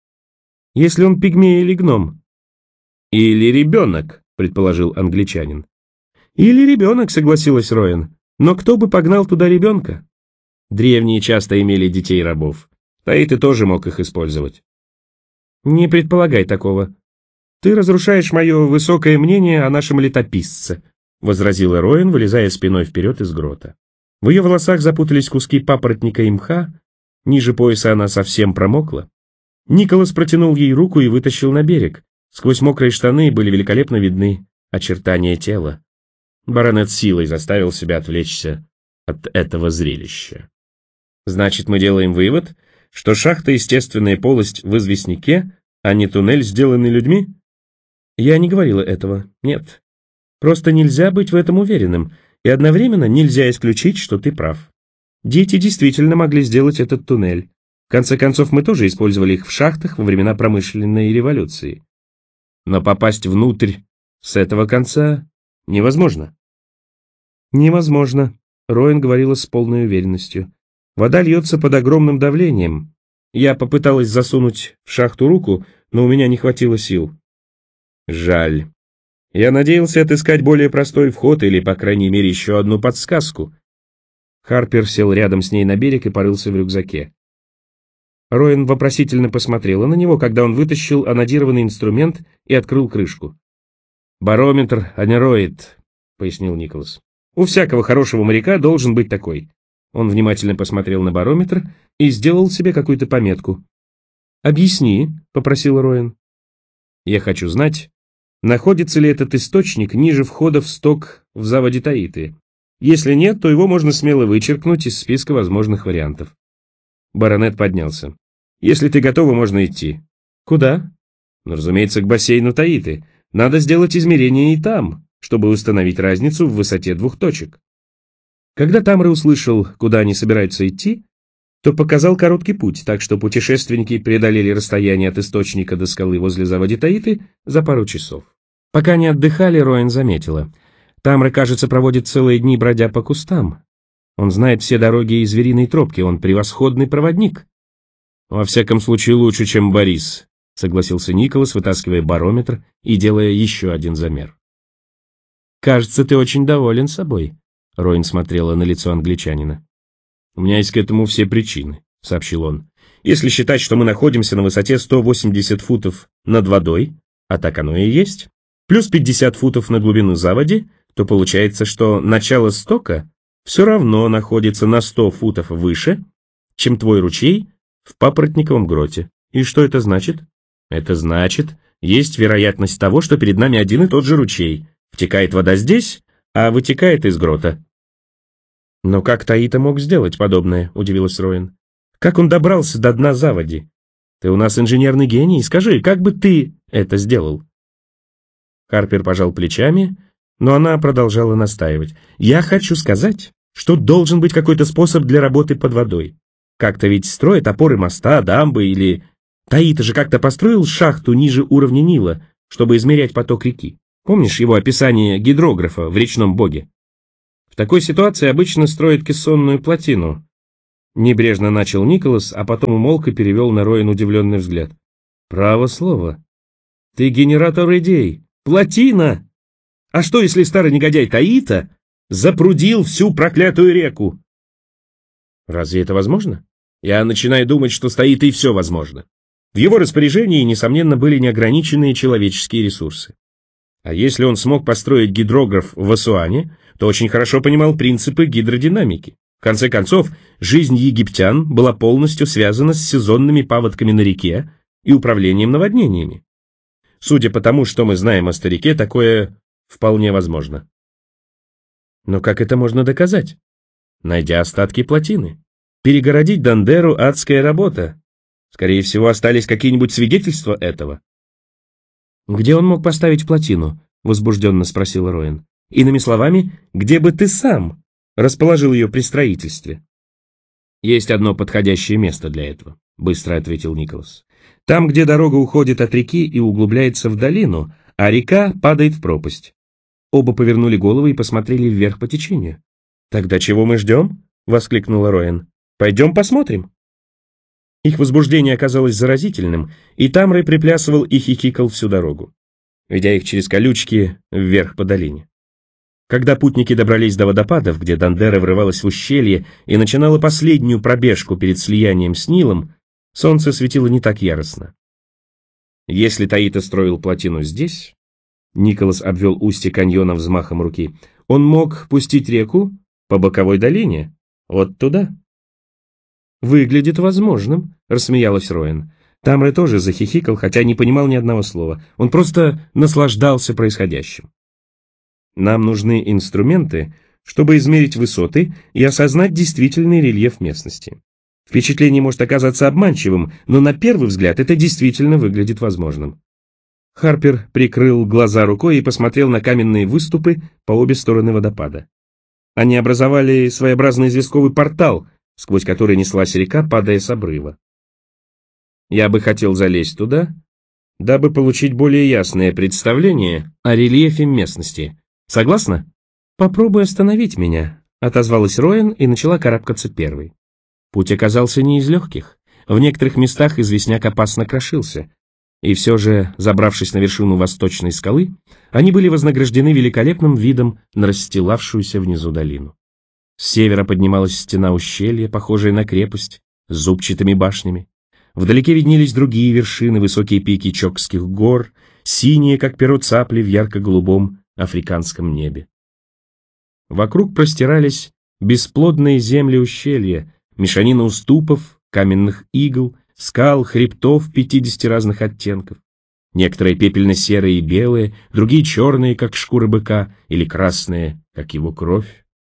«Если он пигмей или гном». «Или ребенок», — предположил англичанин. «Или ребенок», — согласилась Роэн. «Но кто бы погнал туда ребенка?» Древние часто имели детей-рабов. Таиты тоже мог их использовать. «Не предполагай такого. Ты разрушаешь мое высокое мнение о нашем летописце», — возразила Роэн, вылезая спиной вперед из грота. В ее волосах запутались куски папоротника и мха, ниже пояса она совсем промокла. Николас протянул ей руку и вытащил на берег. Сквозь мокрые штаны были великолепно видны очертания тела. Баронет силой заставил себя отвлечься от этого зрелища. «Значит, мы делаем вывод, что шахта — естественная полость в известняке, а не туннель, сделанный людьми?» «Я не говорила этого, нет. Просто нельзя быть в этом уверенным, и одновременно нельзя исключить, что ты прав. Дети действительно могли сделать этот туннель. В конце концов, мы тоже использовали их в шахтах во времена промышленной революции. Но попасть внутрь с этого конца невозможно». «Невозможно», — Роэн говорила с полной уверенностью. «Вода льется под огромным давлением. Я попыталась засунуть в шахту руку, но у меня не хватило сил». «Жаль. Я надеялся отыскать более простой вход или, по крайней мере, еще одну подсказку». Харпер сел рядом с ней на берег и порылся в рюкзаке. Роэн вопросительно посмотрела на него, когда он вытащил анодированный инструмент и открыл крышку. «Барометр анероид», — пояснил Николас. «У всякого хорошего моряка должен быть такой». Он внимательно посмотрел на барометр и сделал себе какую-то пометку. «Объясни», — попросил Роэн. «Я хочу знать, находится ли этот источник ниже входа в сток в заводе Таиты. Если нет, то его можно смело вычеркнуть из списка возможных вариантов». Баронет поднялся. «Если ты готова, можно идти». «Куда?» «Ну, разумеется, к бассейну Таиты. Надо сделать измерения и там, чтобы установить разницу в высоте двух точек». Когда Тамра услышал, куда они собираются идти, то показал короткий путь, так что путешественники преодолели расстояние от источника до скалы возле заводи Таиты за пару часов. Пока они отдыхали, Роэн заметила. Тамра, кажется, проводит целые дни, бродя по кустам. Он знает все дороги и звериные тропки, он превосходный проводник. «Во всяком случае, лучше, чем Борис», — согласился Николас, вытаскивая барометр и делая еще один замер. «Кажется, ты очень доволен собой», — Роэн смотрела на лицо англичанина. «У меня есть к этому все причины», — сообщил он. «Если считать, что мы находимся на высоте 180 футов над водой, а так оно и есть, плюс 50 футов на глубину заводи, то получается, что начало стока все равно находится на 100 футов выше, чем твой ручей в папоротниковом гроте. И что это значит? Это значит, есть вероятность того, что перед нами один и тот же ручей. Втекает вода здесь, а вытекает из грота». «Но как Таита мог сделать подобное?» – удивилась Роэн. «Как он добрался до дна заводи? Ты у нас инженерный гений, скажи, как бы ты это сделал?» Харпер пожал плечами, но она продолжала настаивать. «Я хочу сказать, что должен быть какой-то способ для работы под водой. Как-то ведь строят опоры моста, дамбы или... Таита же как-то построил шахту ниже уровня Нила, чтобы измерять поток реки. Помнишь его описание гидрографа в речном боге? В такой ситуации обычно строят кессонную плотину». Небрежно начал Николас, а потом умолк и перевел на Роэн удивленный взгляд. «Право слово. Ты генератор идей. Плотина!» А что, если старый негодяй Таита запрудил всю проклятую реку? Разве это возможно? Я начинаю думать, что с Таитой все возможно. В его распоряжении, несомненно, были неограниченные человеческие ресурсы. А если он смог построить гидрограф в Асуане, то очень хорошо понимал принципы гидродинамики. В конце концов, жизнь египтян была полностью связана с сезонными паводками на реке и управлением наводнениями. Судя по тому, что мы знаем о старике, такое вполне возможно. Но как это можно доказать? Найдя остатки плотины. Перегородить Дандеру — адская работа. Скорее всего, остались какие-нибудь свидетельства этого. «Где он мог поставить плотину?» — возбужденно спросил Роэн. «Иными словами, где бы ты сам расположил ее при строительстве?» «Есть одно подходящее место для этого», — быстро ответил Николас. «Там, где дорога уходит от реки и углубляется в долину, а река падает в пропасть». Оба повернули головы и посмотрели вверх по течению. «Тогда чего мы ждем?» — воскликнула Роэн. «Пойдем посмотрим». Их возбуждение оказалось заразительным, и Тамрой приплясывал и хихикал всю дорогу, ведя их через колючки вверх по долине. Когда путники добрались до водопадов, где Дандера врывалась в ущелье и начинала последнюю пробежку перед слиянием с Нилом, солнце светило не так яростно. Если Таита строил плотину здесь, Николас обвел устье каньона взмахом руки, он мог пустить реку по боковой долине, вот туда. «Выглядит возможным», — рассмеялась Роэн. Тамре тоже захихикал, хотя не понимал ни одного слова. Он просто наслаждался происходящим. «Нам нужны инструменты, чтобы измерить высоты и осознать действительный рельеф местности. Впечатление может оказаться обманчивым, но на первый взгляд это действительно выглядит возможным». Харпер прикрыл глаза рукой и посмотрел на каменные выступы по обе стороны водопада. Они образовали своеобразный известковый портал, сквозь который неслась река, падая с обрыва. Я бы хотел залезть туда, дабы получить более ясное представление о рельефе местности. Согласна? Попробуй остановить меня, отозвалась Роэн и начала карабкаться первой. Путь оказался не из легких. В некоторых местах известняк опасно крошился. И все же, забравшись на вершину восточной скалы, они были вознаграждены великолепным видом на расстилавшуюся внизу долину. С севера поднималась стена ущелья, похожая на крепость, с зубчатыми башнями. Вдалеке виднелись другие вершины, высокие пики Чокских гор, синие, как перо цапли в ярко-голубом африканском небе. Вокруг простирались бесплодные земли ущелья, мешанина уступов, каменных игл, скал, хребтов 50 разных оттенков. Некоторые пепельно-серые и белые, другие черные, как шкура быка, или красные, как его кровь.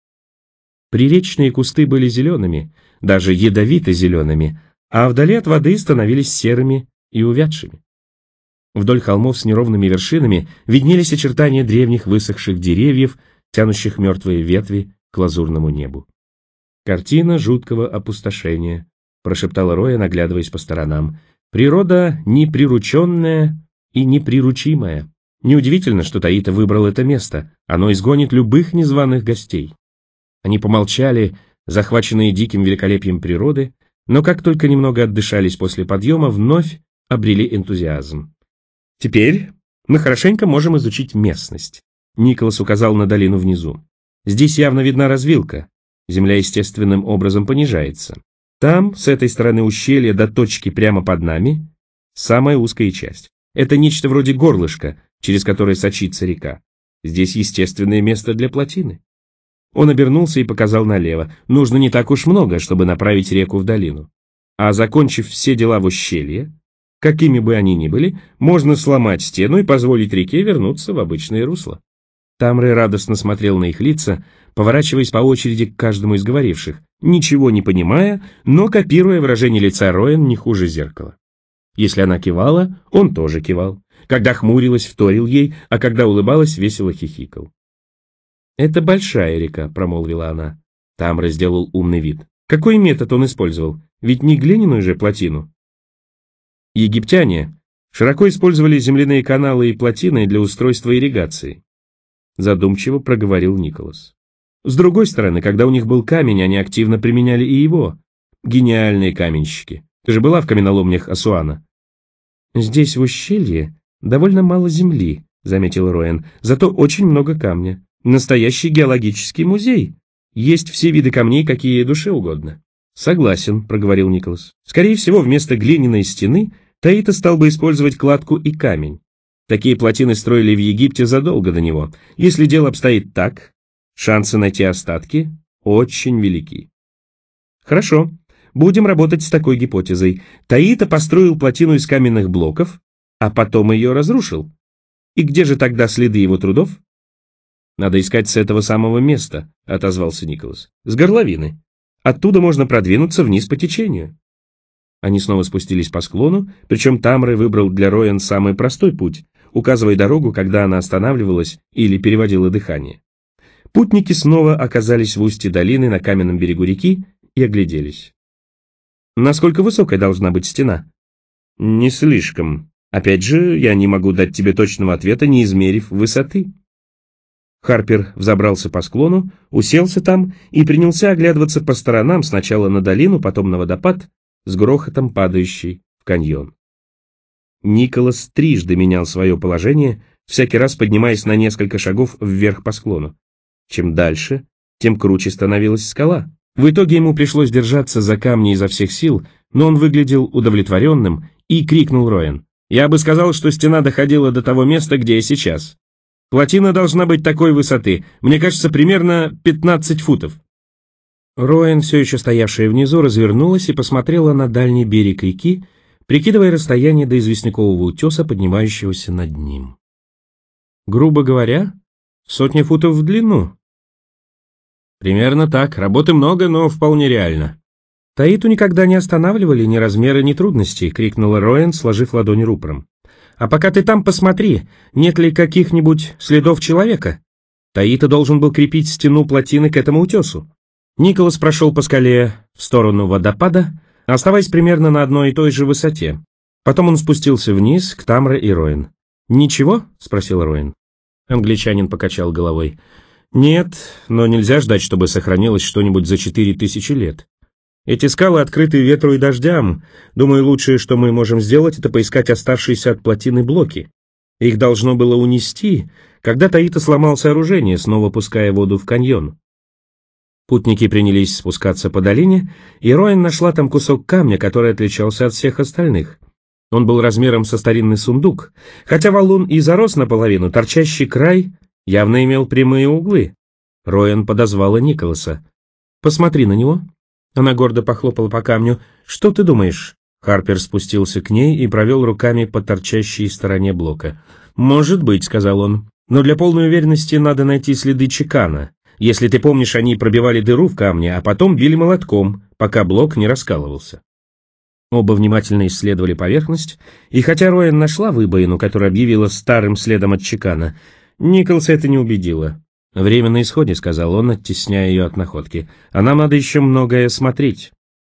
Приречные кусты были зелеными, даже ядовито-зелеными, а вдали от воды становились серыми и увядшими. Вдоль холмов с неровными вершинами виднелись очертания древних высохших деревьев, тянущих мертвые ветви к лазурному небу. «Картина жуткого опустошения», — прошептала Роя, наглядываясь по сторонам. «Природа неприрученная и неприручимая. Неудивительно, что Таита выбрал это место, оно изгонит любых незваных гостей». Они помолчали, захваченные диким великолепием природы, но как только немного отдышались после подъема, вновь обрели энтузиазм. «Теперь мы хорошенько можем изучить местность», — Николас указал на долину внизу. «Здесь явно видна развилка, земля естественным образом понижается. Там, с этой стороны ущелья до точки прямо под нами, самая узкая часть. Это нечто вроде горлышка, через которое сочится река. Здесь естественное место для плотины». Он обернулся и показал налево. Нужно не так уж много, чтобы направить реку в долину. А закончив все дела в ущелье, какими бы они ни были, можно сломать стену и позволить реке вернуться в обычное русло. Тамре радостно смотрел на их лица, поворачиваясь по очереди к каждому из говоривших, ничего не понимая, но копируя выражение лица Роэн не хуже зеркала. Если она кивала, он тоже кивал. Когда хмурилась, вторил ей, а когда улыбалась, весело хихикал. «Это большая река», — промолвила она. Тамра сделал умный вид. «Какой метод он использовал? Ведь не глиняную же плотину». Египтяне широко использовали земляные каналы и плотины для устройства ирригации. Задумчиво проговорил Николас. С другой стороны, когда у них был камень, они активно применяли и его. Гениальные каменщики. Ты же была в каменоломнях Асуана? «Здесь, в ущелье, довольно мало земли», — заметил Роэн, — «зато очень много камня. Настоящий геологический музей. Есть все виды камней, какие душе угодно». «Согласен», — проговорил Николас. «Скорее всего, вместо глиняной стены Таита стал бы использовать кладку и камень. Такие плотины строили в Египте задолго до него. Если дело обстоит так, шансы найти остатки очень велики». «Хорошо, будем работать с такой гипотезой. Таита построил плотину из каменных блоков, а потом ее разрушил. И где же тогда следы его трудов?» «Надо искать с этого самого места», — отозвался Николас. «С горловины. Оттуда можно продвинуться вниз по течению». Они снова спустились по склону, причем Тамрой выбрал для Роэн самый простой путь, указывая дорогу, когда она останавливалась или переводила дыхание. Путники снова оказались в устье долины на каменном берегу реки и огляделись. «Насколько высокой должна быть стена?» «Не слишком. Опять же, я не могу дать тебе точного ответа, не измерив высоты». Харпер взобрался по склону, уселся там и принялся оглядываться по сторонам, сначала на долину, потом на водопад, с грохотом падающий в каньон. Николас трижды менял свое положение, всякий раз поднимаясь на несколько шагов вверх по склону. Чем дальше, тем круче становилась скала. В итоге ему пришлось держаться за камни изо всех сил, но он выглядел удовлетворенным и крикнул Роэн: «Я бы сказал, что стена доходила до того места, где я сейчас. Плотина должна быть такой высоты, мне кажется, примерно 15 футов». Роэн, все еще стоявшая внизу, развернулась и посмотрела на дальний берег реки, прикидывая расстояние до известнякового утеса, поднимающегося над ним. «Грубо говоря, 100 футов в длину». «Примерно так. Работы много, но вполне реально». «Таиту никогда не останавливали ни размеры, ни трудностей», — крикнула Роэн, сложив ладони рупором. «А пока ты там, посмотри, нет ли каких-нибудь следов человека. Таита должен был крепить стену плотины к этому утесу». Николас прошел по скале в сторону водопада, оставаясь примерно на одной и той же высоте. Потом он спустился вниз к Тамре и Роэн. «Ничего?» — спросил Роэн. Англичанин покачал головой. «Нет, но нельзя ждать, чтобы сохранилось что-нибудь за 4000 лет. Эти скалы открыты ветру и дождям. Думаю, лучшее, что мы можем сделать, это поискать оставшиеся от плотины блоки. Их должно было унести, когда Таита сломал сооружение, снова пуская воду в каньон». Путники принялись спускаться по долине, и Роэн нашла там кусок камня, который отличался от всех остальных. Он был размером со старинный сундук, хотя валун и зарос наполовину, торчащий край явно имел прямые углы. Роэн подозвала Николаса. «Посмотри на него». Она гордо похлопала по камню. «Что ты думаешь?» Харпер спустился к ней и провел руками по торчащей стороне блока. «Может быть», — сказал он, — «но для полной уверенности надо найти следы чекана. Если ты помнишь, они пробивали дыру в камне, а потом били молотком, пока блок не раскалывался». Оба внимательно исследовали поверхность, и хотя Роэн нашла выбоину, которая объявила старым следом от чекана, Николаса это не убедило. «Время на исходе», — сказал он, оттесняя ее от находки, — «а нам надо еще многое смотреть».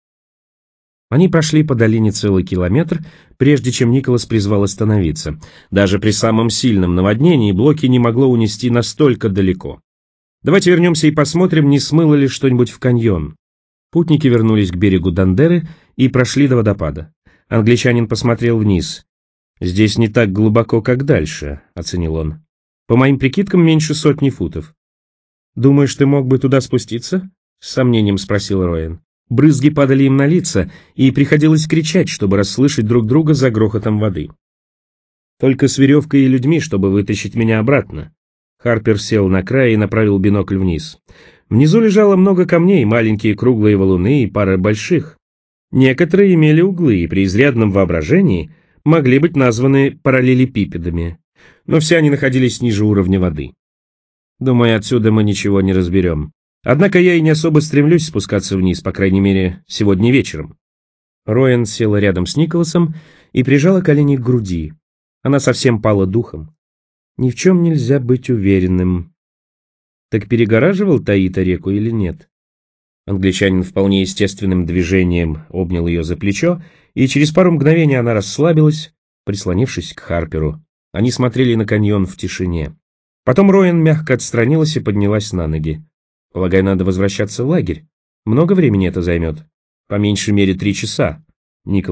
Они прошли по долине целый километр, прежде чем Николас призвал остановиться. Даже при самом сильном наводнении блоки не могло унести настолько далеко. «Давайте вернемся и посмотрим, не смыло ли что-нибудь в каньон». Путники вернулись к берегу Дандеры и прошли до водопада. Англичанин посмотрел вниз. «Здесь не так глубоко, как дальше», — оценил он. «По моим прикидкам, меньше 100 футов». «Думаешь, ты мог бы туда спуститься?» — с сомнением спросил Роэн. Брызги падали им на лица, и приходилось кричать, чтобы расслышать друг друга за грохотом воды. «Только с веревкой и людьми, чтобы вытащить меня обратно». Харпер сел на край и направил бинокль вниз. Внизу лежало много камней, маленькие круглые валуны и пара больших. Некоторые имели углы и при изрядном воображении могли быть названы параллелепипедами, но все они находились ниже уровня воды. «Думаю, отсюда мы ничего не разберем. Однако я и не особо стремлюсь спускаться вниз, по крайней мере, сегодня вечером». Роэн села рядом с Николасом и прижала колени к груди. Она совсем пала духом. Ни в чем нельзя быть уверенным. Так перегораживал Таита реку или нет? Англичанин вполне естественным движением обнял ее за плечо, и через пару мгновений она расслабилась, прислонившись к Харперу. Они смотрели на каньон в тишине. Потом Роэн мягко отстранилась и поднялась на ноги. «Полагаю, надо возвращаться в лагерь. Много времени это займет?» «По меньшей мере 3 часа». Николас